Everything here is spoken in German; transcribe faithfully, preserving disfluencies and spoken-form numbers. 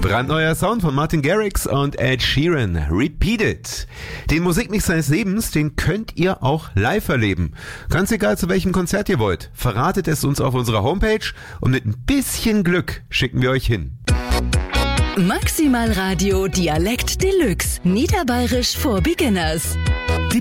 Brandneuer Sound von Martin Garrix und Ed Sheeran. Repeat It. Den Musikmix seines Lebens, den könnt ihr auch live erleben. Ganz egal, zu welchem Konzert ihr wollt. Verratet es uns auf unserer Homepage und mit ein bisschen Glück schicken wir euch hin. Maximal Radio Dialekt Deluxe. Niederbayerisch for Beginners.